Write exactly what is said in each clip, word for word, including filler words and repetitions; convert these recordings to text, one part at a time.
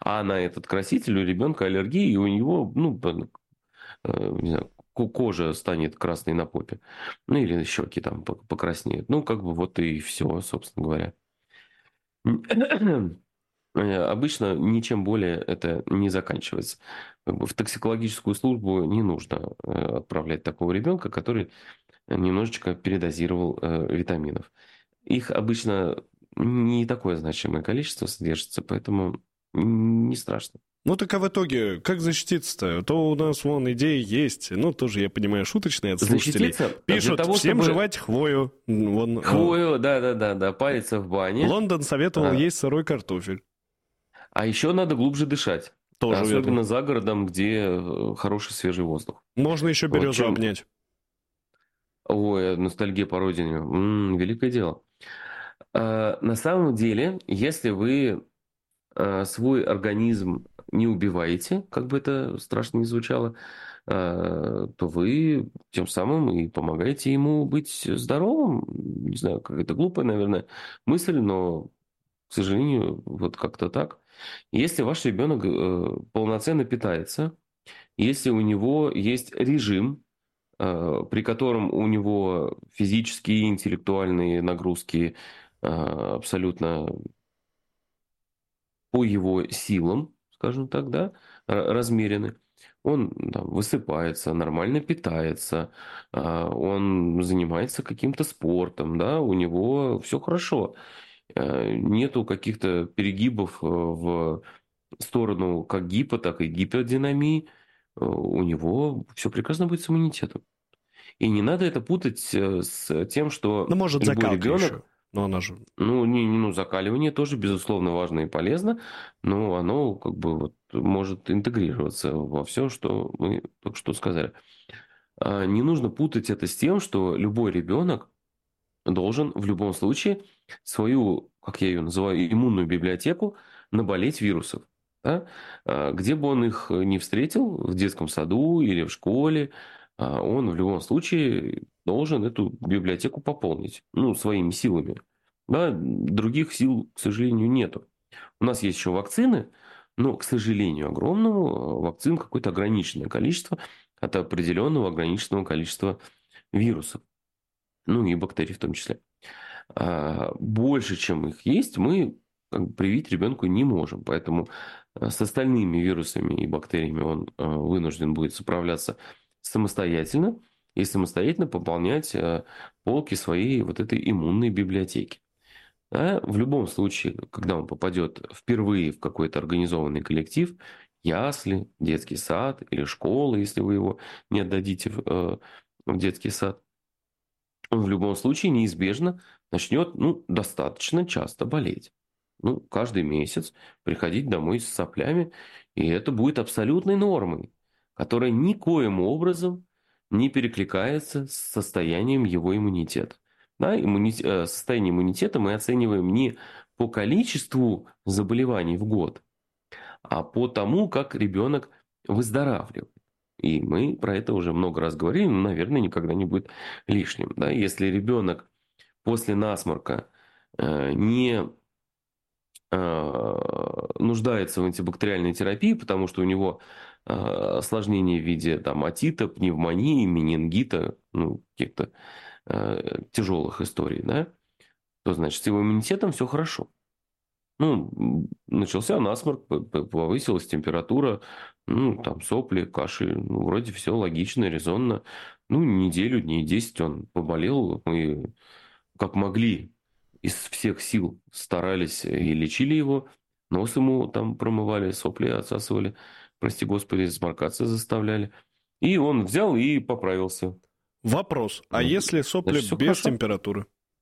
А на этот краситель у ребенка аллергия, и у него, ну, э, не знаю, кожа станет красной на попе. Ну, или щеки там покраснеют. Ну, как бы вот и все, собственно говоря. Обычно ничем более это не заканчивается. В токсикологическую службу не нужно отправлять такого ребенка, который немножечко передозировал витаминов. Их обычно не такое значимое количество содержится, поэтому не страшно. Ну так а в итоге, как защититься-то? То у нас вон идеи есть, ну тоже, я понимаю, шуточные от слушателей. Защититься для Пишут, того, всем чтобы... жевать хвою. Вон, Хвою, да-да-да, париться в бане. Лондон советовал а, есть сырой картофель. А еще надо глубже дышать. Тоже Особенно верно. за городом, где хороший свежий воздух. Можно еще Вот березу чем... обнять. Ой, ностальгия по родине. М-м, великое дело. А, на самом деле, если вы а, свой организм не убиваете, как бы это страшно ни звучало, а, то вы тем самым и помогаете ему быть здоровым. Не знаю, как это глупая, наверное, мысль, но, к сожалению, вот как-то так. Если ваш ребенок э, полноценно питается, если у него есть режим, э, при котором у него физические и интеллектуальные нагрузки э, абсолютно по его силам, скажем так, да, р- размерены. Он там, высыпается, нормально питается, а, он занимается каким-то спортом, да, у него все хорошо. Э, Нету каких-то перегибов э, в сторону как гипо, так и гиподинамии. Э, У него все прекрасно будет с иммунитетом. И не надо это путать э, с тем, Ну, что может, любой закалка еще. ребенок, Но она же... ну, не, не- ну, закаливание тоже, безусловно, важно и полезно, но оно как бы вот может интегрироваться во все, что мы только что сказали. А не нужно путать это с тем, что любой ребенок должен в любом случае свою, как я ее называю, иммунную библиотеку наболеть вирусов. Да? А, Где бы он их не встретил, в детском саду или в школе, а, он в любом случае должен эту библиотеку пополнить, ну, своими силами. Да? Других сил, к сожалению, нету. У нас есть еще вакцины, но, к сожалению, огромному, вакцин какое-то ограниченное количество от определенного ограниченного количества вирусов. Ну и бактерий в том числе. А, больше, чем их есть, мы как бы привить ребенку не можем. Поэтому а, с остальными вирусами и бактериями он а, вынужден будет справляться самостоятельно и самостоятельно пополнять а, полки своей вот этой иммунной библиотеки. А в любом случае, когда он попадет впервые в какой-то организованный коллектив, ясли, детский сад или школа, если вы его не отдадите в, э, в детский сад, он в любом случае неизбежно начнет, ну, достаточно часто болеть. Ну, каждый месяц приходить домой с соплями, и это будет абсолютной нормой, которая никоим образом не перекликается с состоянием его иммунитета. Да, иммуни... э, Состояние иммунитета мы оцениваем не по количеству заболеваний в год, а по тому, как ребенок выздоравливает. И мы про это уже много раз говорили, но, наверное, никогда не будет лишним. Да? Если ребенок после насморка э, не э, нуждается в антибактериальной терапии, потому что у него э, осложнения в виде там, отита, пневмонии, менингита, ну, каких-то э, тяжелых историй, да, то значит с его иммунитетом все хорошо. Ну, начался насморк, повысилась температура, ну, там сопли, кашель, ну, вроде все логично, резонно. Ну, неделю, дней десять он поболел, мы как могли из всех сил старались и лечили его, нос ему там промывали, сопли отсасывали, прости господи, сморкаться заставляли. И он взял и поправился. Вопрос. А Ну, если сопли значит, все без хорошо. температуры?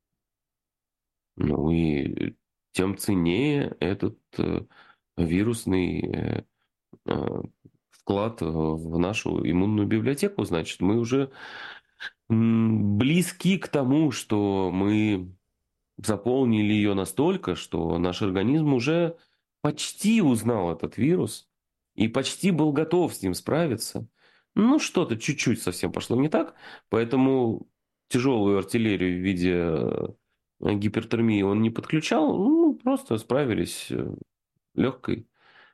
Ну и тем ценнее этот э, вирусный э, э, вклад в нашу иммунную библиотеку. Значит, мы уже м, близки к тому, что мы заполнили ее настолько, что наш организм уже почти узнал этот вирус и почти был готов с ним справиться. Ну, что-то чуть-чуть совсем пошло не так, поэтому тяжелую артиллерию в виде э, гипертермии он не подключал, ну, просто справились э, легкой